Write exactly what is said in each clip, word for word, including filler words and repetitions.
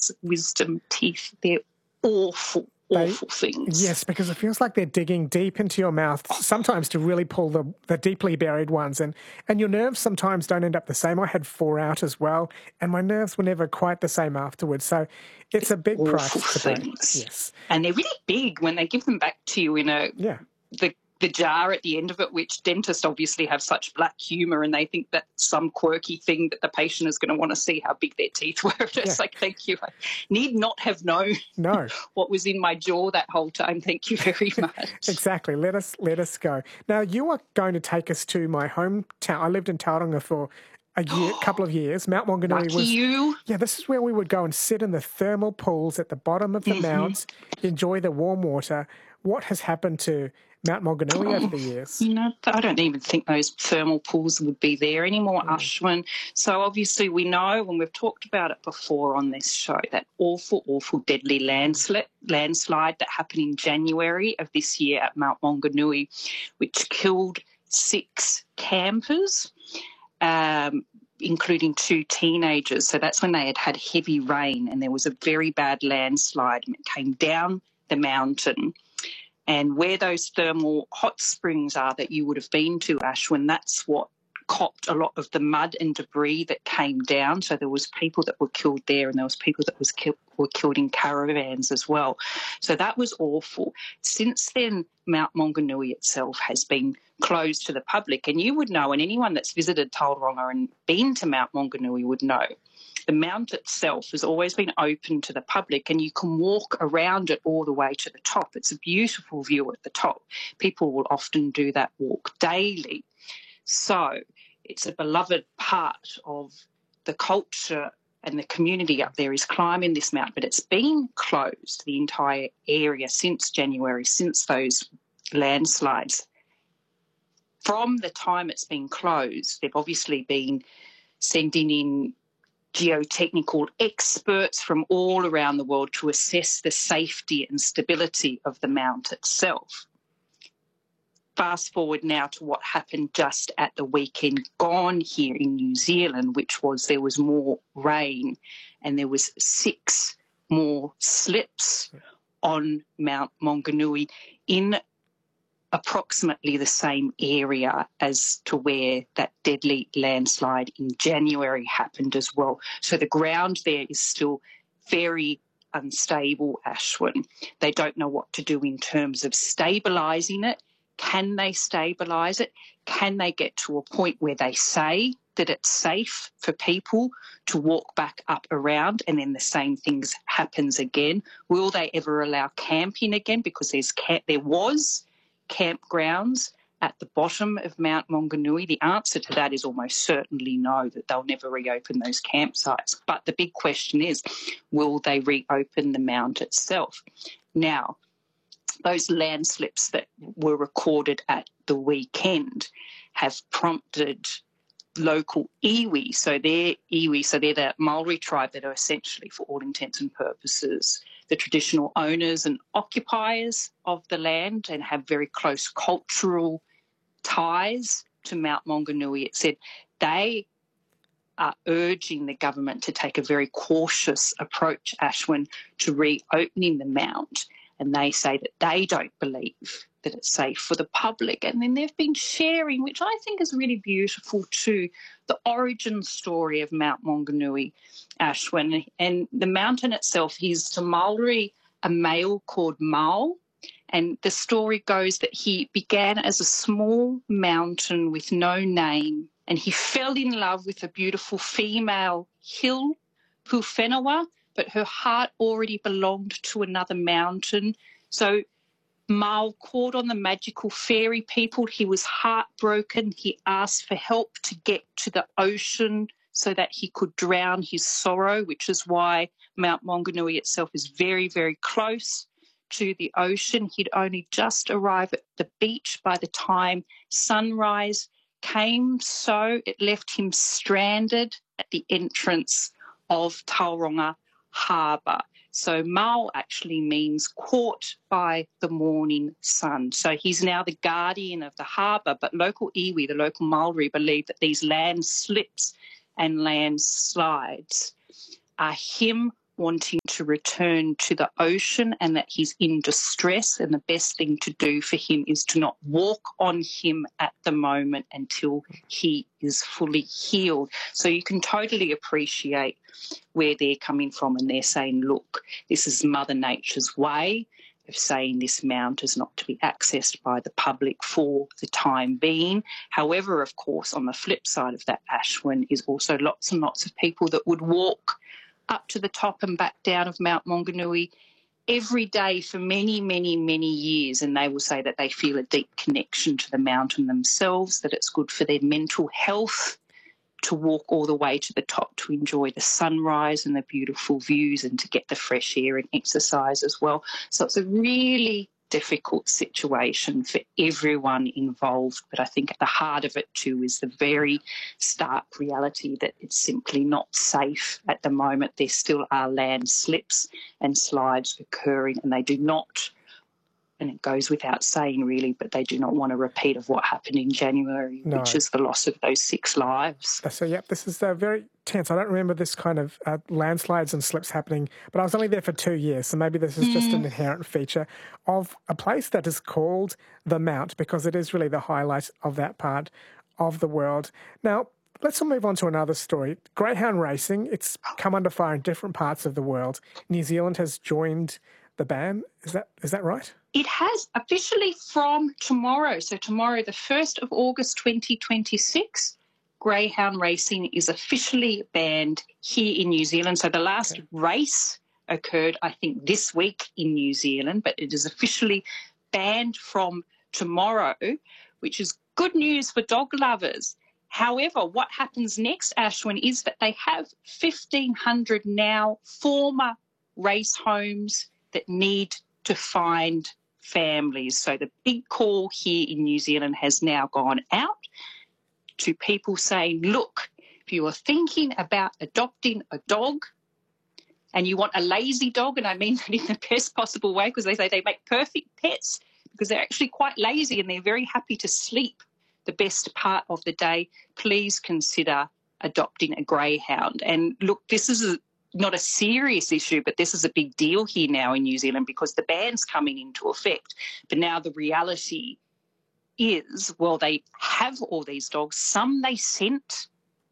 wisdom, wisdom teeth. They're awful, They, awful things. Yes, because it feels like they're digging deep into your mouth, sometimes to really pull the, the deeply buried ones. And, and your nerves sometimes don't end up the same. I had four out as well, and my nerves were never quite the same afterwards. So it's, it's a big awful price to things. pay. Yes. And they're really big when they give them back to you in a yeah. the the jar at the end of it, which dentists obviously have such black humour and they think that's some quirky thing that the patient is going to want to see how big their teeth were. It's yeah. like, thank you. I need not have known no. what was in my jaw that whole time. Thank you very much. Exactly. Let us let us go. Now, you are going to take us to my hometown. I lived in Tauranga for a year, couple of years. Mount Maunganui Lucky was... you. Yeah, this is where we would go and sit in the thermal pools at the bottom of the mm-hmm. mounts, enjoy the warm water. What has happened to Mount Maunganui oh, over the years? You know, I don't even think those thermal pools would be there anymore, mm. Ashwin. So obviously we know, and we've talked about it before on this show, that awful, awful deadly landslide, landslide that happened in January of this year at Mount Maunganui, which killed six campers, um, including two teenagers. So that's when they had had heavy rain and there was a very bad landslide and it came down the mountain. And where those thermal hot springs are that you would have been to, Ashwin, that's what copped a lot of the mud and debris that came down. So there was people that were killed there and there was people that was ki- were killed in caravans as well. So that was awful. Since then, Mount Maunganui itself has been closed to the public. And you would know, and anyone that's visited Tauranga and been to Mount Maunganui would know, the mount itself has always been open to the public and you can walk around it all the way to the top. It's a beautiful view at the top. People will often do that walk daily. So it's a beloved part of the culture and the community up there is climbing this mountain, but it's been closed, the entire area, since January, since those landslides. From the time it's been closed, they've obviously been sending in geotechnical experts from all around the world to assess the safety and stability of the mount itself. Fast forward now to what happened just at the weekend gone here in New Zealand, which was there was more rain and there was six more slips on Mount Maunganui in approximately the same area as to where that deadly landslide in January happened as well. So the ground there is still very unstable, Ashwin. They don't know what to do in terms of stabilising it. Can they stabilise it? Can they get to a point where they say that it's safe for people to walk back up around and then the same things happens again? Will they ever allow camping again? Because there's camp, there was campgrounds at the bottom of Mount Maunganui. The answer to that is almost certainly no, that they'll never reopen those campsites. But the big question is, will they reopen the mount itself? Now, those landslips that were recorded at the weekend have prompted local iwi, so they're iwi, so they're the Maori tribe that are essentially, for all intents and purposes, the traditional owners and occupiers of the land and have very close cultural ties to Mount Maunganui. It said they are urging the government to take a very cautious approach, Ashwin, to reopening the mount. And they say that they don't believe that it's safe for the public. And then they've been sharing, which I think is really beautiful too, the origin story of Mount Maunganui, Ashwin. And the mountain itself is to Maori, a male called Mao. And the story goes that he began as a small mountain with no name, and he fell in love with a beautiful female hill, Pūwhenua, but her heart already belonged to another mountain. So Mao called on the magical fairy people. He was heartbroken. He asked for help to get to the ocean so that he could drown his sorrow, which is why Mount Maunganui itself is very, very close to the ocean. He'd only just arrived at the beach by the time sunrise came, so it left him stranded at the entrance of Tauranga Harbour. So Mao actually means caught by the morning sun. So he's now the guardian of the harbour, but local iwi, the local Maori, believe that these landslips and landslides are him wanting to return to the ocean and that he's in distress, and the best thing to do for him is to not walk on him at the moment until he is fully healed. So you can totally appreciate where they're coming from, and they're saying, look, this is Mother Nature's way of saying this mount is not to be accessed by the public for the time being. However, of course, on the flip side of that, Ashwin, is also lots and lots of people that would walk up to the top and back down of Mount Maunganui every day for many, many, many years, and they will say that they feel a deep connection to the mountain themselves, that it's good for their mental health to walk all the way to the top to enjoy the sunrise and the beautiful views and to get the fresh air and exercise as well. So it's a really difficult situation for everyone involved, but I think at the heart of it too is the very stark reality that it's simply not safe at the moment. There still are landslips and slides occurring, and they do not, and it goes without saying really, but they do not want a repeat of what happened in January, no. which is the loss of those six lives. So, yep, this is uh, very tense. I don't remember this kind of uh, landslides and slips happening, but I was only there for two years, so maybe this is just mm. an inherent feature of a place that is called the Mount, because it is really the highlight of that part of the world. Now, let's move on to another story. Greyhound racing, it's come under fire in different parts of the world. New Zealand has joined the ban. Is that is that right? It has officially from tomorrow. So tomorrow, the first of August twenty twenty-six, greyhound racing is officially banned here in New Zealand. So the last okay. race occurred, I think, this week in New Zealand, but it is officially banned from tomorrow, which is good news for dog lovers. However, what happens next, Ashwin, is that they have fifteen hundred now former race homes that need to find families. So the big call here in New Zealand has now gone out to people saying, look, if you are thinking about adopting a dog and you want a lazy dog, and I mean that in the best possible way, because they say they make perfect pets because they're actually quite lazy and they're very happy to sleep the best part of the day, please consider adopting a greyhound. And look, this is a not a serious issue, but this is a big deal here now in New Zealand because the ban's coming into effect. But now the reality is, well, they have all these dogs. Some they sent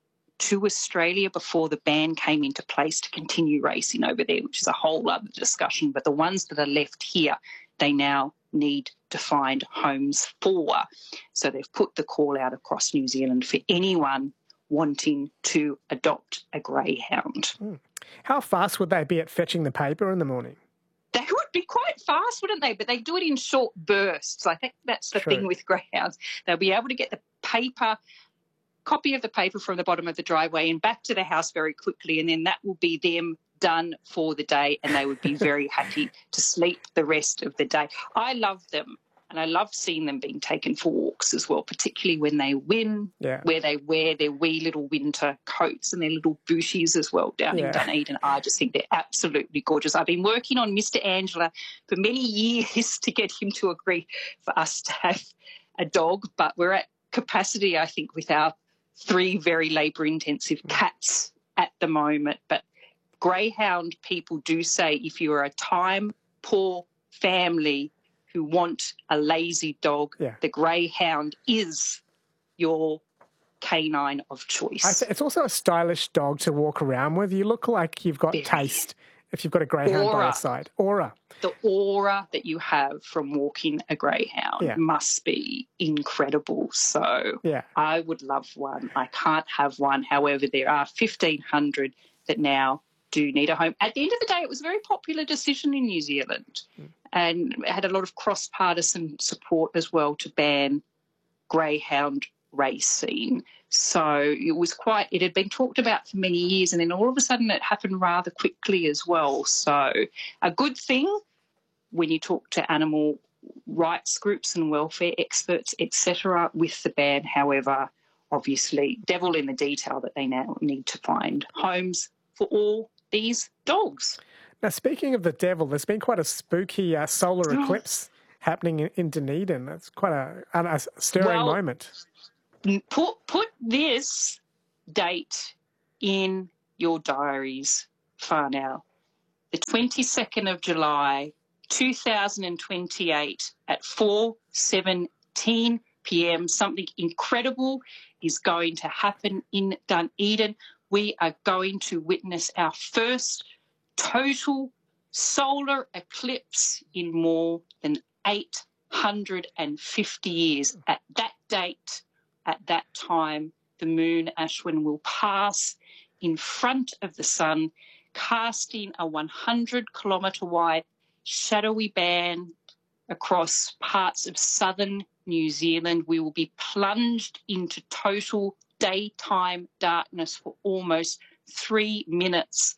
to Australia before the ban came into place to continue racing over there, which is a whole other discussion. But the ones that are left here, they now need to find homes for. So they've put the call out across New Zealand for anyone wanting to adopt a greyhound. Mm. How fast would they be at fetching the paper in the morning? They would be quite fast, wouldn't they? But they do it in short bursts. I think that's the True. thing with greyhounds. They'll be able to get the paper, copy of the paper from the bottom of the driveway and back to the house very quickly, and then that will be them done for the day, and they would be very happy to sleep the rest of the day. I love them. And I love seeing them being taken for walks as well, particularly when they win, yeah. where they wear their wee little winter coats and their little bushies as well down yeah. in Dunedin. I just think they're absolutely gorgeous. I've been working on Mister Angela for many years to get him to agree for us to have a dog, but we're at capacity, I think, with our three very labour-intensive cats at the moment. But greyhound people do say if you are a time-poor family who want a lazy dog, yeah. the greyhound is your canine of choice. I th- it's also a stylish dog to walk around with. You look like you've got Very. taste if you've got a greyhound aura. by your side. Aura. The aura that you have from walking a greyhound yeah. must be incredible. So yeah. I would love one. I can't have one. However, there are fifteen hundred that now do need a home. At the end of the day, it was a very popular decision in New Zealand mm. and it had a lot of cross-partisan support as well to ban greyhound racing. So it was quite, it had been talked about for many years and then all of a sudden it happened rather quickly as well. So a good thing when you talk to animal rights groups and welfare experts, et cetera, with the ban. However, obviously, devil in the detail that they now need to find homes for all these dogs. Now, speaking of the devil, there's been quite a spooky uh, solar oh. eclipse happening in, in Dunedin. It's quite a, a stirring well, moment. Put, put this date in your diaries far now. the twenty-second of July, two thousand twenty-eight at four seventeen p m, something incredible is going to happen in Dunedin. We are going to witness our first total solar eclipse in more than eight hundred fifty years. At that date, at that time, the moon, Ashwin, will pass in front of the sun, casting a one hundred kilometre wide shadowy band across parts of southern New Zealand. We will be plunged into total daytime darkness for almost three minutes.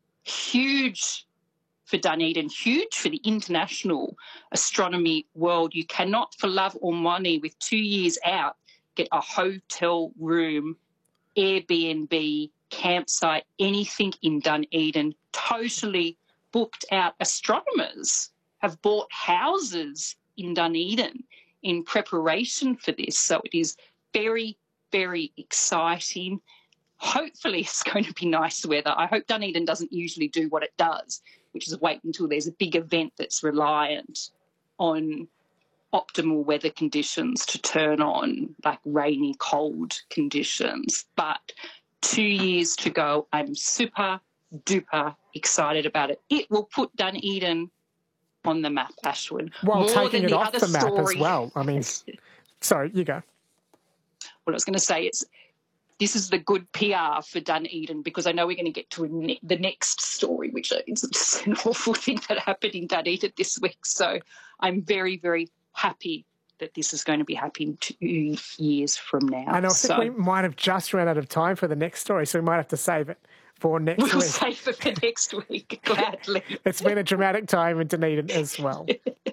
Huge for Dunedin, huge for the international astronomy world. You cannot, for love or money, with two years out, get a hotel room, Airbnb, campsite, anything in Dunedin, totally booked out. Astronomers have bought houses in Dunedin in preparation for this. So it is very, very exciting. Hopefully it's going to be nice weather. I hope Dunedin doesn't usually do what it does, which is wait until there's a big event that's reliant on optimal weather conditions to turn on, like rainy, cold conditions. But two years to go. I'm super duper excited about it. It will put Dunedin on the map, Ashwin. While More taking than it off the map story. as well. I mean, sorry, you go. What I was going to say is this is the good P R for Dunedin, because I know we're going to get to a ne- the next story, which is just an awful thing that happened in Dunedin this week. So I'm very, very happy that this is going to be happening two years from now. And I think so, we might have just run out of time for the next story, so we might have to save it for next we'll week. save it for next week, gladly. It's been a dramatic time in Dunedin as well.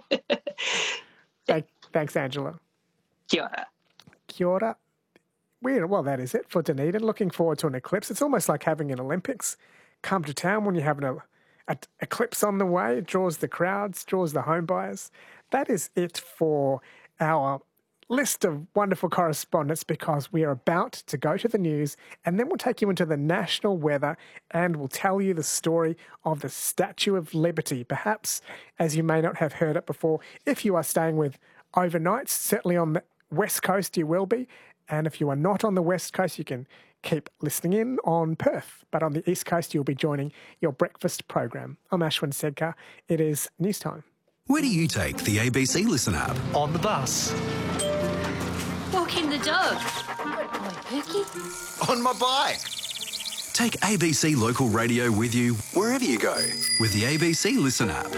Thank, thanks, Angela. Kia ora. Kia ora. Weird. Well, that is it for Dunedin. Looking forward to an eclipse. It's almost like having an Olympics come to town when you have an a, eclipse on the way. It draws the crowds, draws the home buyers. That is it for our list of wonderful correspondents, because we are about to go to the news, and then we'll take you into the national weather and we'll tell you the story of the Statue of Liberty. Perhaps, as you may not have heard it before, if you are staying with overnights, certainly on the West Coast you will be, and if you are not on the West Coast, you can keep listening in on Perth, but on the East Coast you'll be joining your breakfast program. I'm Ashwin Sedkar. It is news time. Where do you take the A B C Listen app? On the bus. Walking the dog. Good boy, Perky. On my bike. Take A B C Local Radio with you wherever you go with the A B C Listen app.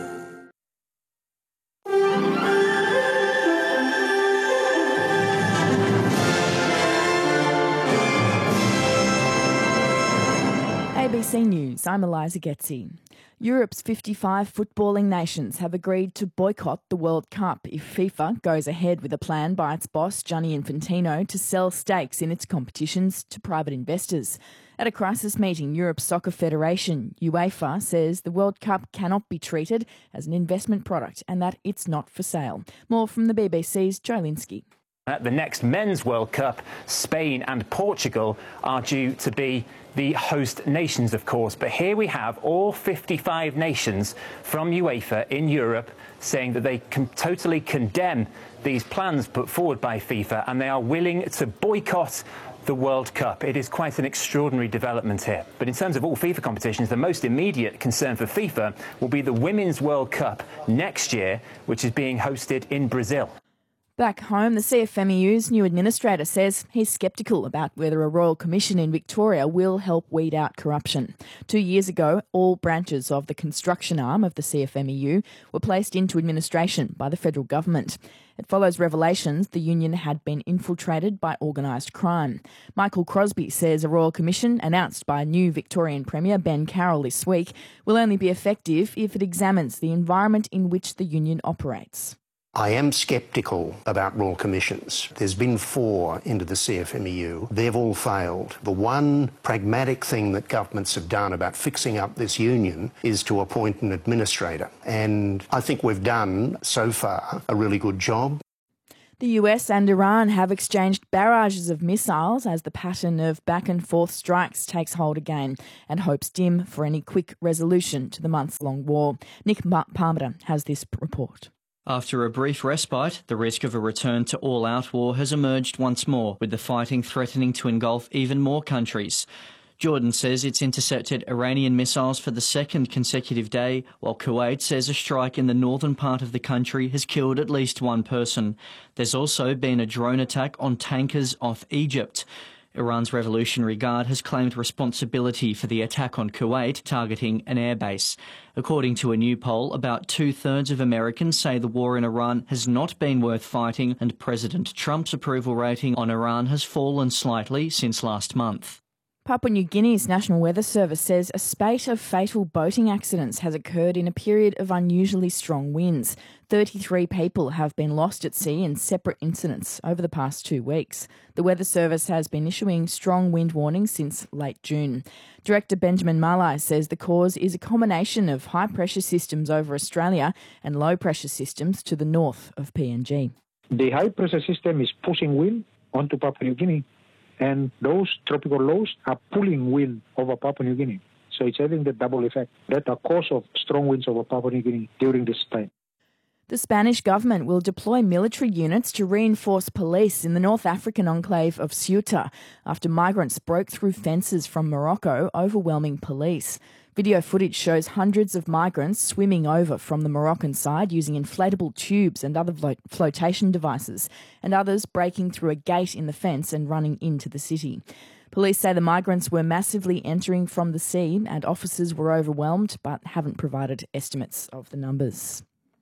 A B C News, I'm Eliza Getzi. Europe's fifty-five footballing nations have agreed to boycott the World Cup if FIFA goes ahead with a plan by its boss, Gianni Infantino, to sell stakes in its competitions to private investors. At a crisis meeting, Europe's Soccer Federation, UEFA, says the World Cup cannot be treated as an investment product and that it's not for sale. More from the B B C's Joe Linsky. At the next Men's World Cup, Spain and Portugal are due to be the host nations, of course. But here we have all fifty-five nations from UEFA in Europe saying that they can totally condemn these plans put forward by FIFA and they are willing to boycott the World Cup. It is quite an extraordinary development here. But in terms of all FIFA competitions, the most immediate concern for FIFA will be the Women's World Cup next year, which is being hosted in Brazil. Back home, the C F M E U's new administrator says he's sceptical about whether a royal commission in Victoria will help weed out corruption. Two years ago, all branches of the construction arm of the C F M E U were placed into administration by the federal government. It follows revelations the union had been infiltrated by organised crime. Michael Crosby says a royal commission announced by new Victorian Premier Ben Carroll this week will only be effective if it examines the environment in which the union operates. I am sceptical about royal commissions. There's been four into the C F M E U. They've all failed. The one pragmatic thing that governments have done about fixing up this union is to appoint an administrator. And I think we've done, so far, a really good job. The U S and Iran have exchanged barrages of missiles as the pattern of back-and-forth strikes takes hold again, and hopes dim for any quick resolution to the months-long war. Nick Parmenter has this report. After a brief respite, the risk of a return to all-out war has emerged once more, with the fighting threatening to engulf even more countries. Jordan says it's intercepted Iranian missiles for the second consecutive day, while Kuwait says a strike in the northern part of the country has killed at least one person. There's also been a drone attack on tankers off Egypt. Iran's Revolutionary Guard has claimed responsibility for the attack on Kuwait, targeting an airbase. According to a new poll, about two-thirds of Americans say the war in Iran has not been worth fighting, and President Trump's approval rating on Iran has fallen slightly since last month. Papua New Guinea's National Weather Service says a spate of fatal boating accidents has occurred in a period of unusually strong winds. thirty-three people have been lost at sea in separate incidents over the past two weeks. The Weather Service has been issuing strong wind warnings since late June. Director Benjamin Malai says the cause is a combination of high-pressure systems over Australia and low-pressure systems to the north of P N G. The high-pressure system is pushing wind onto Papua New Guinea, and those tropical lows are pulling wind over Papua New Guinea. So it's having the double effect. That's the cause of strong winds over Papua New Guinea during this time. The Spanish government will deploy military units to reinforce police in the North African enclave of Ceuta after migrants broke through fences from Morocco, overwhelming police. Video footage shows hundreds of migrants swimming over from the Moroccan side using inflatable tubes and other flo- flotation devices, and others breaking through a gate in the fence and running into the city. Police say the migrants were massively entering from the sea and officers were overwhelmed, but haven't provided estimates of the numbers.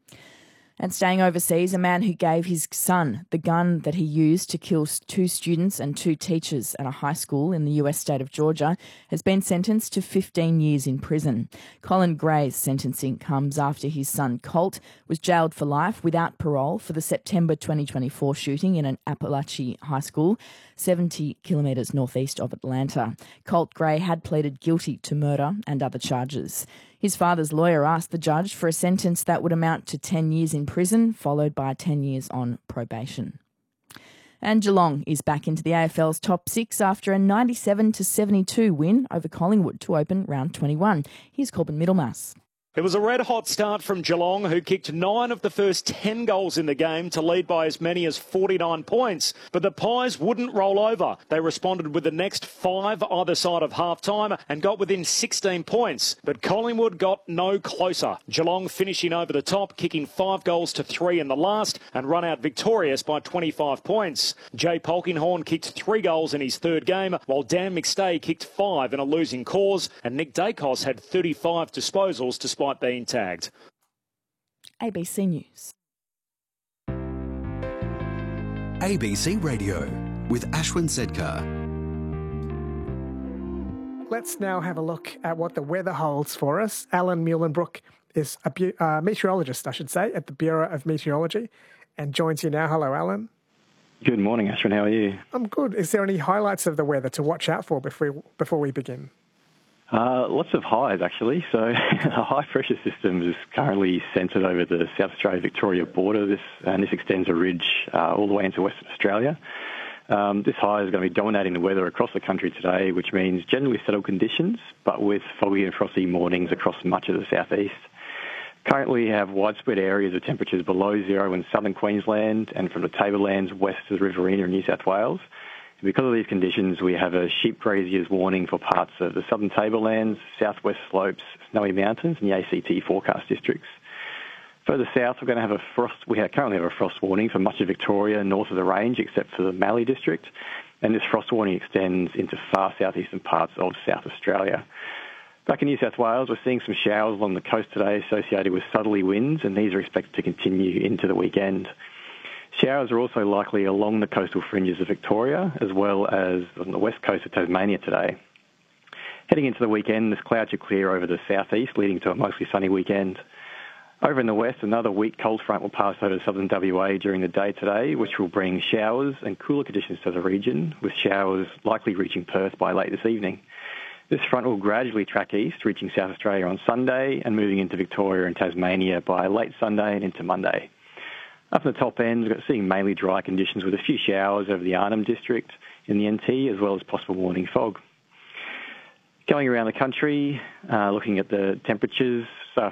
And staying overseas, a man who gave his son the gun that he used to kill two students and two teachers at a high school in the U S state of Georgia has been sentenced to fifteen years in prison. Colin Gray's sentencing comes after his son Colt was jailed for life without parole for the September twenty twenty-four shooting in an Appalachia high school, seventy kilometres northeast of Atlanta. Colt Gray had pleaded guilty to murder and other charges. His father's lawyer asked the judge for a sentence that would amount to ten years in prison, followed by ten years on probation. And Geelong is back into the A F L's top six after a ninety-seven to seventy-two win over Collingwood to open round twenty-one. Here's Corbin Middlemass. It was a red-hot start from Geelong, who kicked nine of the first ten goals in the game to lead by as many as forty-nine points. But the Pies wouldn't roll over. They responded with the next five either side of half-time and got within sixteen points. But Collingwood got no closer. Geelong finishing over the top, kicking five goals to three in the last and run out victorious by twenty-five points. Jay Polkinghorne kicked three goals in his third game, while Dan McStay kicked five in a losing cause, and Nick Dacos had thirty-five disposals despite being tagged. A B C News. A B C Radio with Ashwin Sedkar. Let's now have a look at what the weather holds for us. Alan Muhlenbrook is a bu- uh, meteorologist, I should say, at the Bureau of Meteorology and joins you now. Hello, Alan. Good morning, Ashwin. How are you? I'm good. Is there any highlights of the weather to watch out for before, before we begin? Uh, lots of highs, actually. So a high-pressure system is currently centred over the South Australia-Victoria border, This and this extends a ridge uh, all the way into Western Australia. Um, this high is going to be dominating the weather across the country today, which means generally settled conditions, but with foggy and frosty mornings across much of the southeast. Currently, we have widespread areas of temperatures below zero in southern Queensland and from the Tablelands west to the Riverina in New South Wales. Because of these conditions, we have a sheep grazier's warning for parts of the southern Tablelands, southwest slopes, Snowy Mountains and the A C T forecast districts. Further south, we're going to have a frost. We have, currently have a frost warning for much of Victoria, north of the range, except for the Mallee district. And this frost warning extends into far southeastern parts of South Australia. Back in New South Wales, we're seeing some showers along the coast today associated with southerly winds, and these are expected to continue into the weekend. Showers are also likely along the coastal fringes of Victoria, as well as on the west coast of Tasmania today. Heading into the weekend, this cloud should clear over the southeast, leading to a mostly sunny weekend. Over in the west, another weak cold front will pass over southern W A during the day today, which will bring showers and cooler conditions to the region, with showers likely reaching Perth by late this evening. This front will gradually track east, reaching South Australia on Sunday and moving into Victoria and Tasmania by late Sunday and into Monday. Up in the top end, we've got seeing mainly dry conditions with a few showers over the Arnhem District in the N T, as well as possible morning fog. Going around the country, uh, looking at the temperatures,